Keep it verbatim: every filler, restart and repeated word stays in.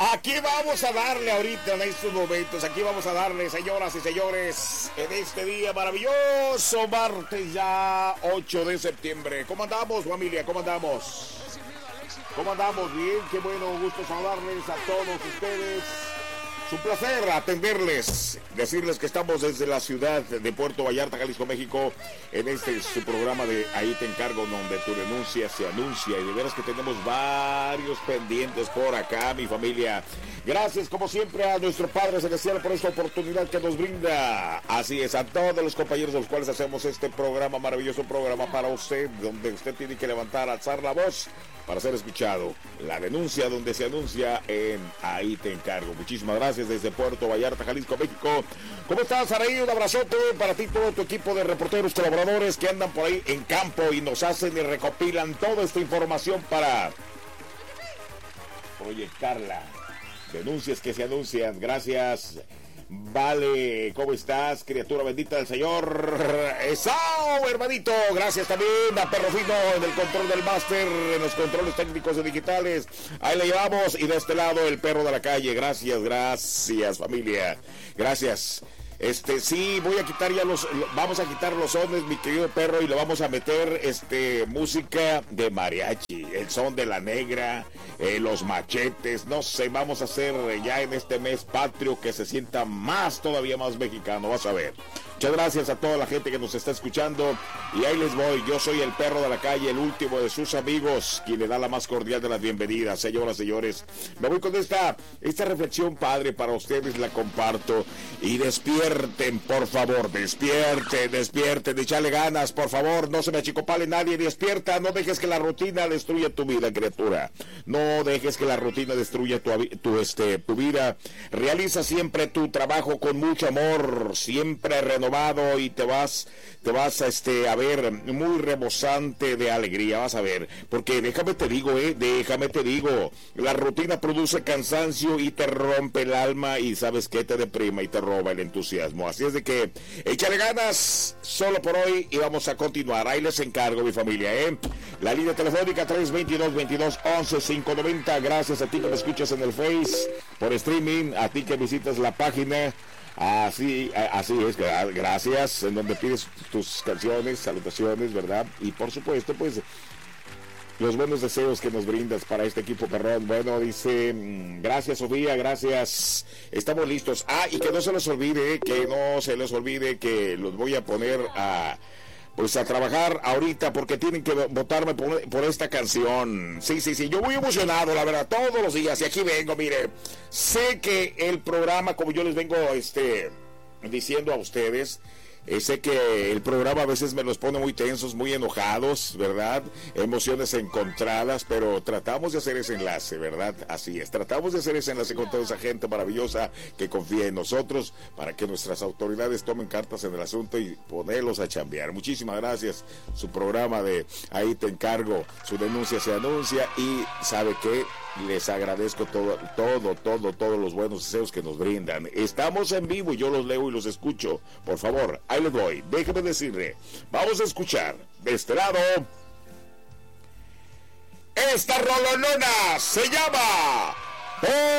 Aquí vamos a darle ahorita en estos momentos, aquí vamos a darle, señoras y señores, en este día maravilloso, martes ya ocho de septiembre. ¿Cómo andamos, familia? ¿Cómo andamos? ¿Cómo andamos? Bien, qué bueno, gusto saludarles a todos ustedes. Es un placer atenderles, decirles que estamos desde la ciudad de Puerto Vallarta, Jalisco, México, en este su programa de Ahí Te Encargo, donde tu denuncia se anuncia, y de veras que tenemos varios pendientes por acá, mi familia. Gracias, como siempre, a nuestro Padre Celestial por esta oportunidad que nos brinda. Así es, a todos los compañeros de los cuales hacemos este programa, maravilloso programa para usted, donde usted tiene que levantar, alzar la voz para ser escuchado. La denuncia donde se anuncia en Ahí Te Encargo. Muchísimas gracias desde Puerto Vallarta, Jalisco, México. ¿Cómo estás, Araí? Un abrazote para ti, todo tu equipo de reporteros, colaboradores que andan por ahí en campo y nos hacen y recopilan toda esta información para proyectarla. Denuncias que se anuncian. Gracias. Vale, ¿cómo estás, criatura bendita del Señor? ¡Esau, hermanito! Gracias también a Perro Fino en el control del máster, en los controles técnicos y digitales. Ahí le llevamos. Y de este lado, el perro de la calle. Gracias, gracias, familia. Gracias. Este, sí, voy a quitar ya los, vamos a quitar los sones, mi querido perro, y le vamos a meter, este, música de mariachi, el son de la negra, eh, los machetes, no sé, vamos a hacer ya en este mes patrio que se sienta más, todavía más mexicano, vas a ver. Muchas gracias a toda la gente que nos está escuchando, y ahí les voy. Yo soy el perro de la calle, el último de sus amigos, quien le da la más cordial de las bienvenidas, señoras y señores. Me voy con esta, esta reflexión, padre, para ustedes, la comparto, y despierten, por favor, despierten, despierten, échale ganas, por favor, no se me achicopale nadie, despierta, no dejes que la rutina destruya tu vida, criatura, no dejes que la rutina destruya tu, tu, este, tu vida. Realiza siempre tu trabajo con mucho amor, siempre renovado, y te vas te vas a este a ver muy rebosante de alegría, vas a ver, porque déjame te digo, eh, déjame te digo, la rutina produce cansancio y te rompe el alma, y sabes que te deprima y te roba el entusiasmo. Así es de que échale ganas solo por hoy y vamos a continuar. Ahí les encargo, mi familia, eh. La línea telefónica tres veintidós, veintidós, once, quinientos noventa. Gracias a ti que me escuchas en el Face por streaming, a ti que visitas la página. Así, así es, gracias, en donde pides tus canciones, salutaciones, ¿verdad? Y por supuesto, pues, los buenos deseos que nos brindas para este equipo perrón. Bueno, dice, gracias, Sofía, gracias, estamos listos. Ah, y que no se les olvide, que no se les olvide que los voy a poner a... pues a trabajar ahorita, porque tienen que votarme por, por esta canción. Sí, sí, sí, yo muy emocionado, la verdad, todos los días, y aquí vengo, mire, sé que el programa, como yo les vengo este diciendo a ustedes, eh, sé que el programa a veces me los pone muy tensos, muy enojados, ¿verdad? Emociones encontradas, pero tratamos de hacer ese enlace, ¿verdad? Así es, tratamos de hacer ese enlace con toda esa gente maravillosa que confía en nosotros, para que nuestras autoridades tomen cartas en el asunto y ponerlos a chambear. Muchísimas gracias. Su programa de Ahí Te Encargo, su denuncia se anuncia, y ¿sabe qué? Les agradezco todo, todo, todo, todos los buenos deseos que nos brindan. Estamos en vivo y yo los leo y los escucho. Por favor, ahí les doy. Déjeme decirle, vamos a escuchar de este lado. Esta rolonona se llama...